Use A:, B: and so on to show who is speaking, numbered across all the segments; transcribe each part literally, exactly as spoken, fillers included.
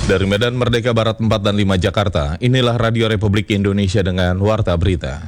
A: Dari Medan Merdeka Barat empat dan lima Jakarta, inilah Radio Republik Indonesia dengan Warta Berita.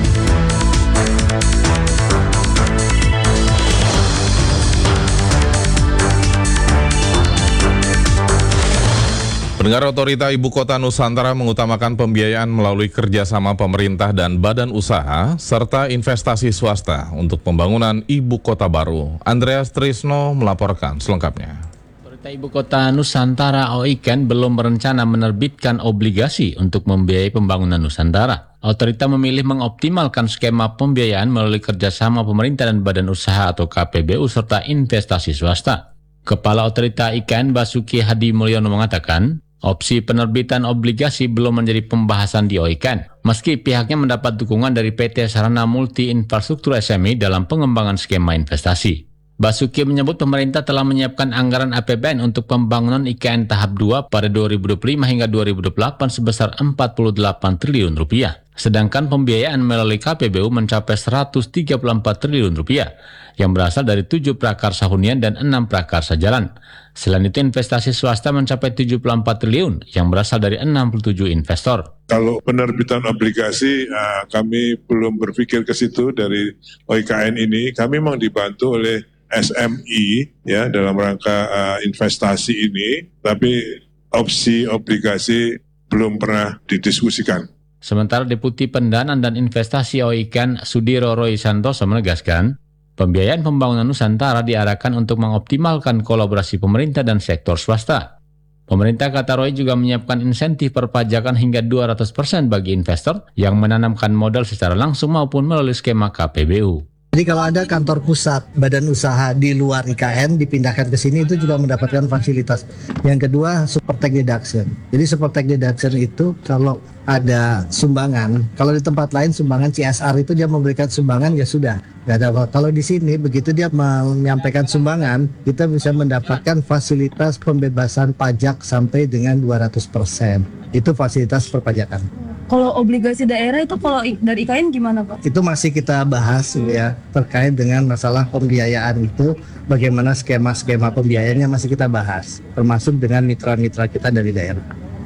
A: Pendengar, Otorita Ibu Kota Nusantara mengutamakan pembiayaan melalui kerjasama pemerintah dan badan usaha serta investasi swasta untuk pembangunan Ibu Kota baru. Andreas Trisno melaporkan selengkapnya.
B: Otorita Ibu Kota Nusantara O I K N belum berencana menerbitkan obligasi untuk membiayai pembangunan Nusantara. Otorita memilih mengoptimalkan skema pembiayaan melalui kerjasama pemerintah dan badan usaha atau K P B U serta investasi swasta. Kepala Otorita I K N Basuki Hadi Mulyono mengatakan, opsi penerbitan obligasi belum menjadi pembahasan di O I K N, meski pihaknya mendapat dukungan dari P T Sarana Multi Infrastruktur S M I dalam pengembangan skema investasi. Basuki menyebut pemerintah telah menyiapkan anggaran A P B N untuk pembangunan I K N tahap dua pada dua ribu dua puluh lima hingga dua ribu dua puluh delapan sebesar empat puluh delapan triliun rupiah. Sedangkan pembiayaan melalui K P B U mencapai seratus tiga puluh empat triliun rupiah yang berasal dari tujuh prakarsa hunian dan enam prakarsa jalan. Selain itu, investasi swasta mencapai tujuh puluh empat triliun yang berasal dari enam puluh tujuh investor.
C: Kalau penerbitan obligasi, uh, kami belum berpikir ke situ dari O I K N ini. Kami memang dibantu oleh S M I ya dalam rangka uh, investasi ini, tapi opsi obligasi belum pernah didiskusikan.
B: Sementara Deputi Pendanaan dan Investasi O I K N Sudiro Roy Santoso menegaskan, pembiayaan pembangunan Nusantara diarahkan untuk mengoptimalkan kolaborasi pemerintah dan sektor swasta. Pemerintah, kata Roy, juga menyiapkan insentif perpajakan hingga dua ratus persen bagi investor yang menanamkan modal secara langsung maupun melalui skema K P B U.
D: Jadi kalau ada kantor pusat badan usaha di luar I K N dipindahkan ke sini itu juga mendapatkan fasilitas. Yang kedua, super tax deduction. Jadi super tax deduction itu kalau ada sumbangan, kalau di tempat lain sumbangan C S R itu dia memberikan sumbangan ya sudah, nggak ada apa. Kalau di sini begitu dia menyampaikan sumbangan, kita bisa mendapatkan fasilitas pembebasan pajak sampai dengan dua ratus persen. Itu fasilitas perpajakan.
E: Kalau obligasi daerah itu kalau dari I K N gimana, Pak?
D: Itu masih kita bahas ya, terkait dengan masalah pembiayaan itu, bagaimana skema-skema pembiayaannya masih kita bahas, termasuk dengan mitra-mitra kita dari daerah.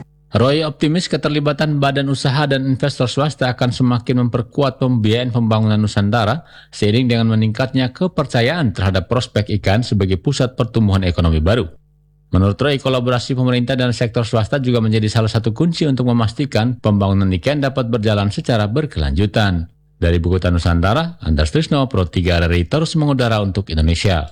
B: Roy optimis keterlibatan badan usaha dan investor swasta akan semakin memperkuat pembiayaan pembangunan Nusantara seiring dengan meningkatnya kepercayaan terhadap prospek I K N sebagai pusat pertumbuhan ekonomi baru. Menurut Roy, kolaborasi pemerintah dan sektor swasta juga menjadi salah satu kunci untuk memastikan pembangunan I K N dapat berjalan secara berkelanjutan. Dari Ibu Kota Nusantara, Andreas Trisno, Pro tiga R R I terus mengudara untuk Indonesia.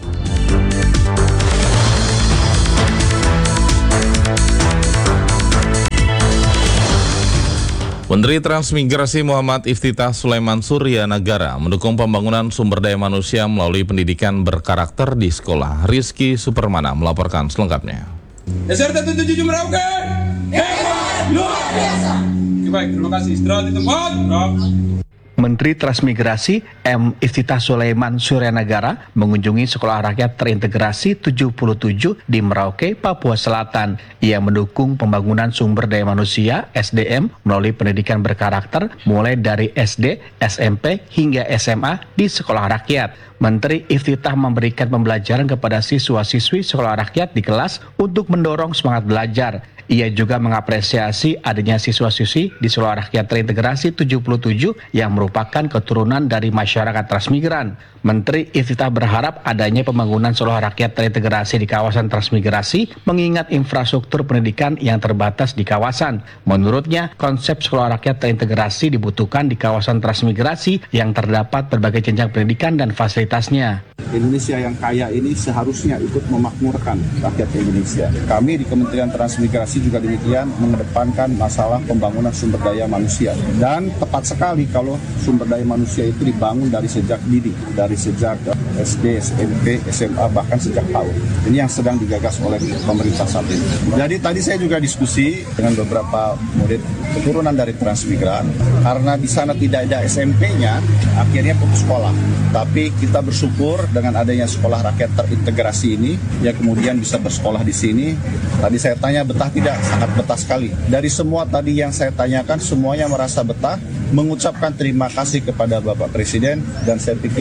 A: Menteri Transmigrasi Muhammad Iftitah Sulaiman Suryanagara mendukung pembangunan sumber daya manusia melalui pendidikan berkarakter di sekolah. Rizky Supermana melaporkan selengkapnya.
F: Peserta tujuh Merauke, hebat luar biasa. Baik, terima kasih. Istirahat di tempat.
G: Menteri Transmigrasi M. Iftitah Sulaiman Suryanagara mengunjungi Sekolah Rakyat Terintegrasi tujuh puluh tujuh di Merauke, Papua Selatan. Ia mendukung pembangunan sumber daya manusia S D M melalui pendidikan berkarakter mulai dari S D, S M P hingga S M A di Sekolah Rakyat. Menteri Iftitah memberikan pembelajaran kepada siswa-siswi Sekolah Rakyat di kelas untuk mendorong semangat belajar. Ia juga mengapresiasi adanya siswa-siswi di Sekolah Rakyat Terintegrasi tujuh puluh tujuh yang merupakan keturunan dari masyarakat transmigran. Menteri Iftitah berharap adanya pembangunan Sekolah Rakyat Terintegrasi di kawasan transmigrasi mengingat infrastruktur pendidikan yang terbatas di kawasan. Menurutnya, konsep Sekolah Rakyat Terintegrasi dibutuhkan di kawasan transmigrasi yang terdapat berbagai jenjang pendidikan dan fasilitasnya.
H: Indonesia yang kaya ini seharusnya ikut memakmurkan rakyat Indonesia. Kami di Kementerian Transmigrasi juga demikian mengedepankan masalah pembangunan sumber daya manusia. Dan tepat sekali kalau sumber daya manusia itu dibangun dari sejak dini, dari sejak S D, S M P, S M A, bahkan sejak P A U. Ini yang sedang digagas oleh pemerintah saat ini. Jadi tadi saya juga diskusi dengan beberapa murid keturunan dari transmigran, karena di sana tidak ada S M P-nya, akhirnya putus sekolah. Tapi kita bersyukur dengan adanya Sekolah Rakyat Terintegrasi ini, ya kemudian bisa bersekolah di sini. Tadi saya tanya betah tidak? Sangat betah sekali. Dari semua tadi yang saya tanyakan, semuanya merasa betah, mengucapkan terima kasih kepada Bapak Presiden, dan saya pikir ini adalah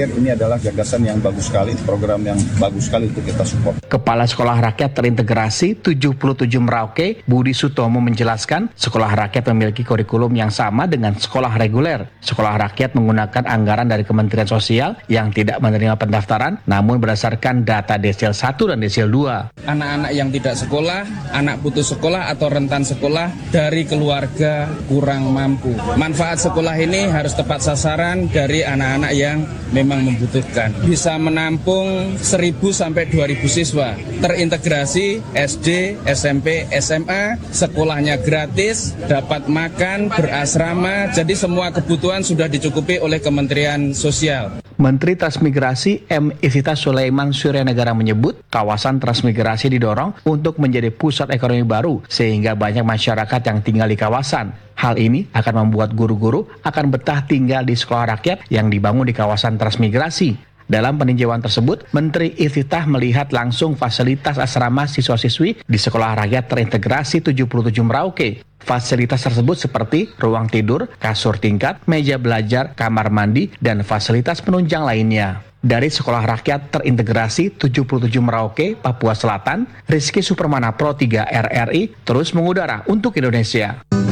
H: adalah gagasan yang bagus sekali, program yang bagus sekali untuk kita support.
G: Kepala Sekolah Rakyat Terintegrasi tujuh puluh tujuh Merauke, Budi Sutomo menjelaskan, sekolah rakyat memiliki kurikulum yang sama dengan sekolah reguler. Sekolah rakyat menggunakan anggaran dari Kementerian Sosial yang tidak menerima pendaftaran, namun berdasarkan data desil satu dan desil dua.
I: Anak-anak yang tidak sekolah, anak putus sekolah atau rentan sekolah dari keluarga kurang mampu. Manfaat sekolah ini harus tepat sasaran dari anak-anak yang memang membutuhkan. Bisa menampung seribu sampai dua ribu siswa. Terintegrasi S D, S M P, S M A, sekolahnya gratis, dapat makan, berasrama, jadi semua kebutuhan sudah dicukupi oleh Kementerian Sosial.
G: Menteri Transmigrasi M. Iftithah Sulaiman Suryanagara menyebut kawasan transmigrasi didorong untuk menjadi pusat ekonomi baru sehingga banyak masyarakat yang tinggal di kawasan. Hal ini akan membuat guru-guru akan betah tinggal di sekolah rakyat yang dibangun di kawasan transmigrasi. Dalam peninjauan tersebut, Menteri Iftithah melihat langsung fasilitas asrama siswa-siswi di Sekolah Rakyat Terintegrasi tujuh puluh tujuh Merauke. Fasilitas tersebut seperti ruang tidur, kasur tingkat, meja belajar, kamar mandi, dan fasilitas penunjang lainnya. Dari Sekolah Rakyat Terintegrasi tujuh puluh tujuh Merauke, Papua Selatan, Rizky Supermana Pro tiga R R I terus mengudara untuk Indonesia.